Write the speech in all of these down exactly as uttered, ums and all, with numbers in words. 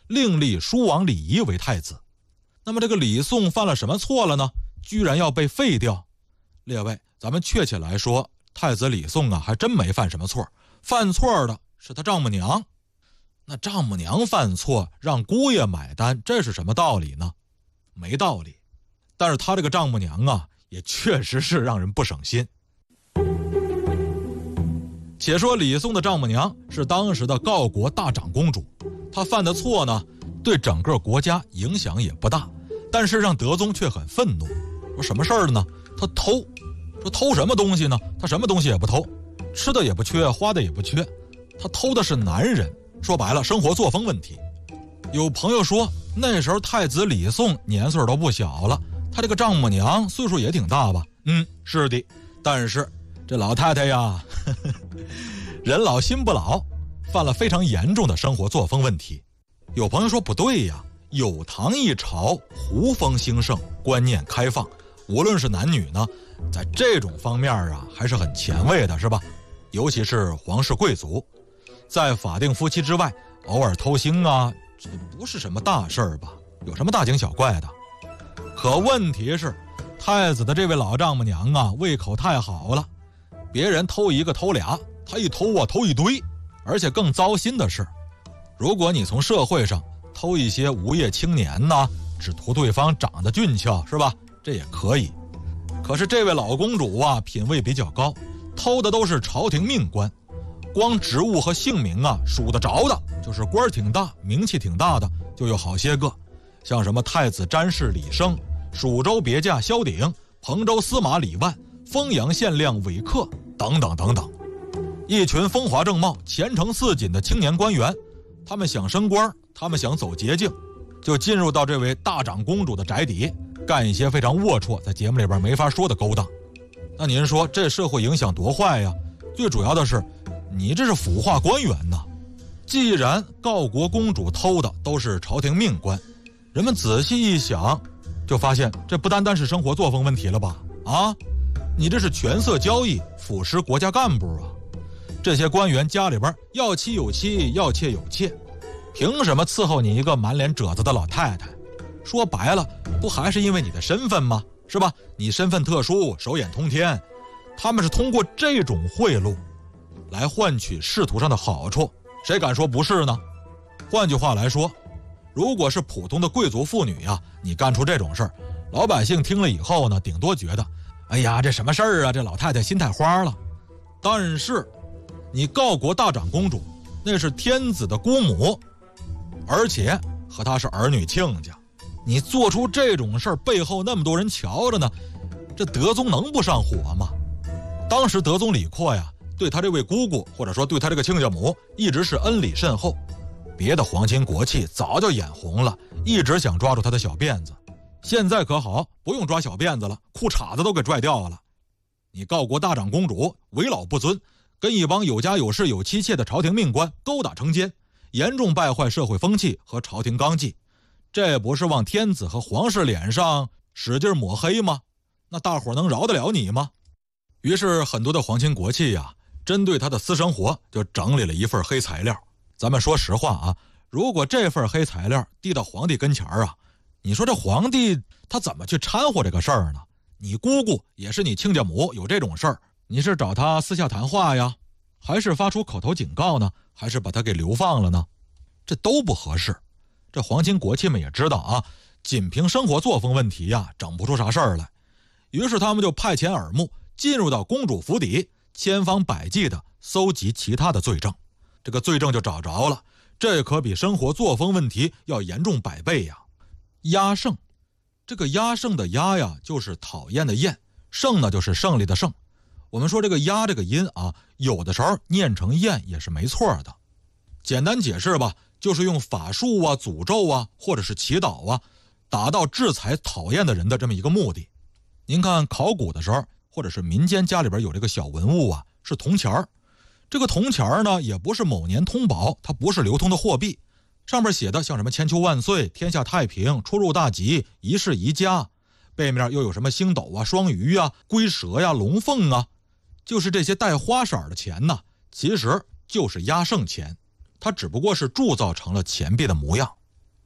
另立叔王李仪为太子。那么这个李诵犯了什么错了呢？居然要被废掉？列位，咱们确切来说，太子李诵啊，还真没犯什么错，犯错的是他丈母娘。那丈母娘犯错，让姑爷买单，这是什么道理呢？没道理。但是他这个丈母娘啊，也确实是让人不省心。且说李诵的丈母娘是当时的郜国大长公主，她犯的错呢，对整个国家影响也不大，但是让德宗却很愤怒。说什么事儿呢？他偷。说偷什么东西呢？他什么东西也不偷，吃的也不缺，花的也不缺，他偷的是男人。说白了，生活作风问题。有朋友说，那时候太子李诵年岁都不小了，他这个丈母娘岁数也挺大吧？嗯，是的。但是这老太太呀，呵呵，人老心不老，犯了非常严重的生活作风问题。有朋友说不对呀，有唐一朝，胡风兴盛，观念开放，无论是男女呢，在这种方面啊，还是很前卫的，是吧？尤其是皇室贵族，在法定夫妻之外，偶尔偷腥啊，这不是什么大事儿吧？有什么大惊小怪的？可问题是，太子的这位老丈母娘啊，胃口太好了，别人偷一个偷俩，他一偷啊偷一堆。而且更糟心的是，如果你从社会上偷一些无业青年呐，只图对方长得俊俏，是吧？这也可以。可是这位老公主啊，品位比较高，偷的都是朝廷命官，光职务和姓名啊数得着的，就是官挺大名气挺大的就有好些个，像什么太子詹事李生、蜀州别驾萧鼎、彭州司马李万、丰阳县令韦克等等等等，一群风华正茂前程似锦的青年官员，他们想升官，他们想走捷径，就进入到这位大长公主的宅邸，干一些非常龌龊在节目里边没法说的勾当。那您说这社会影响多坏呀？最主要的是你这是腐化官员呐！既然郜国公主偷的都是朝廷命官，人们仔细一想，就发现这不单单是生活作风问题了吧？啊，你这是权色交易，腐蚀国家干部啊！这些官员家里边要妻有妻，要妾有妾，凭什么伺候你一个满脸褶子的老太太？说白了，不还是因为你的身份吗？是吧？你身份特殊，手眼通天，他们是通过这种贿赂来换取仕途上的好处，谁敢说不是呢？换句话来说，如果是普通的贵族妇女呀，你干出这种事儿，老百姓听了以后呢，顶多觉得，哎呀，这什么事儿啊？这老太太心太花了。但是，你郜国大长公主，那是天子的姑母，而且和她是儿女亲家，你做出这种事儿，背后那么多人瞧着呢，这德宗能不上火吗？当时德宗李阔呀，对他这位姑姑，或者说对他这个亲家母，一直是恩礼甚厚，别的皇亲国戚早就眼红了，一直想抓住他的小辫子。现在可好，不用抓小辫子了，裤衩子都给拽掉了。你郜国大长公主为老不尊，跟一帮有家有室有妻妾的朝廷命官勾打成奸，严重败坏社会风气和朝廷纲纪，这不是往天子和皇室脸上使劲抹黑吗？那大伙能饶得了你吗？于是很多的皇亲国戚呀，针对他的私生活就整理了一份黑材料。咱们说实话啊，如果这份黑材料递到皇帝跟前啊，你说这皇帝他怎么去掺和这个事儿呢？你姑姑也是你亲家母，有这种事儿，你是找他私下谈话呀，还是发出口头警告呢？还是把他给流放了呢？这都不合适。这皇亲国戚们也知道啊，仅凭生活作风问题呀，整不出啥事儿来。于是他们就派遣耳目进入到公主府邸，千方百计的搜集其他的罪证。这个罪证就找着了，这可比生活作风问题要严重百倍呀。压胜，这个压胜的压呀，就是讨厌的厌，胜呢就是胜利的胜。我们说这个压这个音啊，有的时候念成厌也是没错的。简单解释吧，就是用法术啊、诅咒啊，或者是祈祷啊，达到制裁讨厌的人的这么一个目的。您看考古的时候，或者是民间家里边有这个小文物啊，是铜钱儿。这个铜钱儿呢，也不是某年通宝，它不是流通的货币，上面写的像什么千秋万岁、天下太平、出入大吉、一世宜家，背面又有什么星斗啊、双鱼啊、龟蛇呀、龙凤啊，就是这些带花色的钱呢，其实就是压胜钱，它只不过是铸造成了钱币的模样。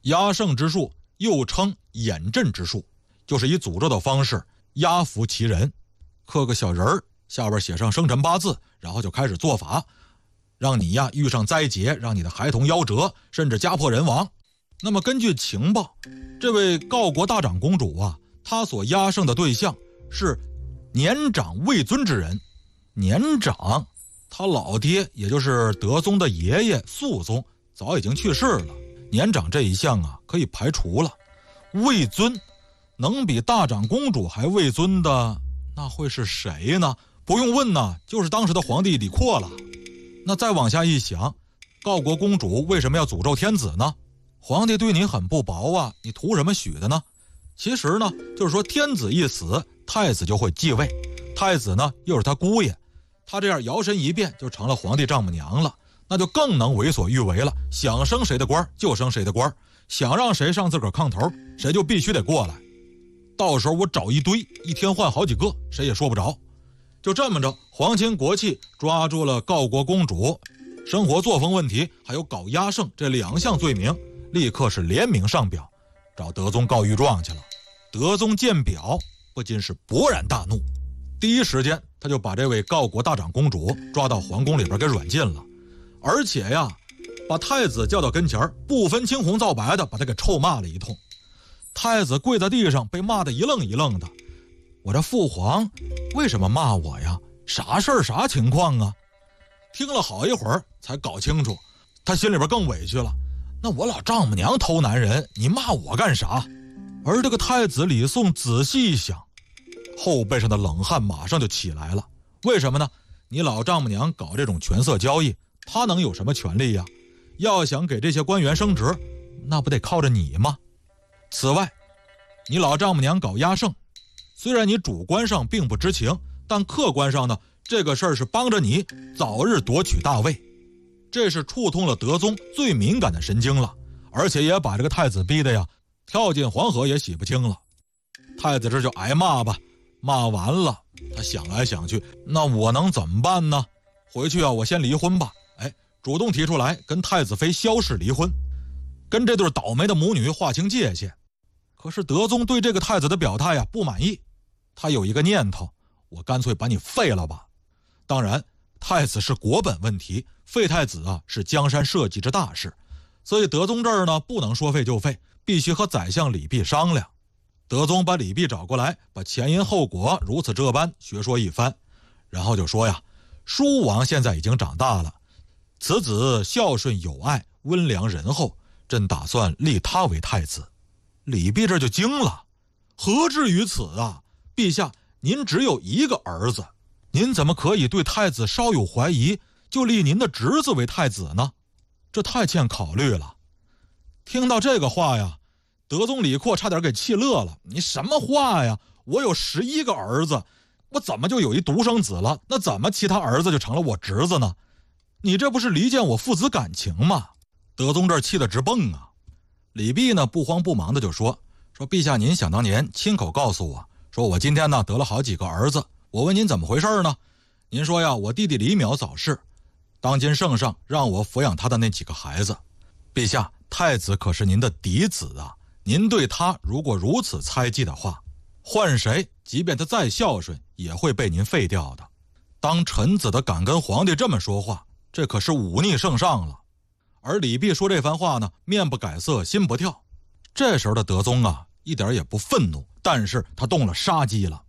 压胜之术又称掩阵之术，就是以诅咒的方式压服其人，刻个小人儿，下边写上生辰八字，然后就开始做法，让你呀遇上灾劫，让你的孩童夭折，甚至家破人亡。那么根据情报，这位郜国大长公主啊，她所压胜的对象是年长位尊之人。年长，他老爹也就是德宗的爷爷肃宗早已经去世了，年长这一项啊可以排除了。位尊，能比大长公主还位尊的那会是谁呢？不用问呢，就是当时的皇帝李阔了。那再往下一想，郜国公主为什么要诅咒天子呢？皇帝对你很不薄啊，你图什么许的呢？其实呢，就是说天子一死，太子就会继位，太子呢又是他姑爷，他这样摇身一变就成了皇帝丈母娘了，那就更能为所欲为了，想升谁的官就升谁的官，想让谁上自个儿炕头，谁就必须得过来。到时候我找一堆，一天换好几个，谁也说不着。就这么着，皇亲国戚抓住了郜国公主生活作风问题还有搞压胜这两项罪名，立刻是联名上表找德宗告御状去了。德宗见表不禁是勃然大怒，第一时间他就把这位郜国大长公主抓到皇宫里边给软禁了，而且呀把太子叫到跟前，不分青红皂白的把他给臭骂了一通。太子跪在地上被骂得一愣一愣的，我这父皇为什么骂我呀？啥事儿啥情况啊？听了好一会儿才搞清楚，他心里边更委屈了，那我老丈母娘偷男人，你骂我干啥？而这个太子李诵仔细一想，后背上的冷汗马上就起来了。为什么呢？你老丈母娘搞这种权色交易，她能有什么权利呀？要想给这些官员升职，那不得靠着你吗？此外，你老丈母娘搞压胜，虽然你主观上并不知情，但客观上呢，这个事儿是帮着你早日夺取大位，这是触痛了德宗最敏感的神经了，而且也把这个太子逼得呀跳进黄河也洗不清了。太子这就挨骂吧，骂完了他想来想去，那我能怎么办呢？回去啊我先离婚吧，哎，主动提出来跟太子妃萧氏离婚，跟这对倒霉的母女划清界限。可是德宗对这个太子的表态呀不满意，他有一个念头，我干脆把你废了吧。当然太子是国本问题，废太子啊是江山社稷之大事，所以德宗这儿呢不能说废就废，必须和宰相李泌商量。德宗把李泌找过来，把前因后果如此这般学说一番，然后就说呀，叔王现在已经长大了，此子孝顺有爱，温良仁厚，朕打算立他为太子。李泌这就惊了，何至于此啊？陛下，您只有一个儿子，您怎么可以对太子稍有怀疑就立您的侄子为太子呢？这太欠考虑了。听到这个话呀，德宗李阔差点给气乐了。你什么话呀？我有十一个儿子，我怎么就有一独生子了？那怎么其他儿子就成了我侄子呢？你这不是离间我父子感情吗？德宗这气得直蹦啊。李泌呢不慌不忙的就说说陛下，您想当年亲口告诉我说我今天呢得了好几个儿子，我问您怎么回事呢？您说呀，我弟弟李淼早逝，当今圣上让我抚养他的那几个孩子。陛下，太子可是您的嫡子啊，您对他如果如此猜忌的话，换谁即便他再孝顺也会被您废掉的。当臣子的敢跟皇帝这么说话，这可是忤逆圣上了。而李泌说这番话呢，面不改色心不跳。这时候的德宗啊一点也不愤怒，但是他动了杀机了。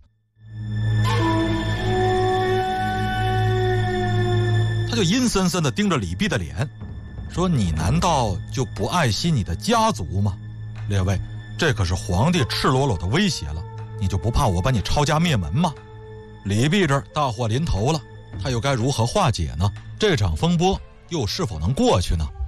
他就阴森森地盯着李泌的脸，说你难道就不爱惜你的家族吗？列位，这可是皇帝赤裸裸的威胁了，你就不怕我把你抄家灭门吗？李泌这儿大祸临头了，他又该如何化解呢？这场风波又是否能过去呢？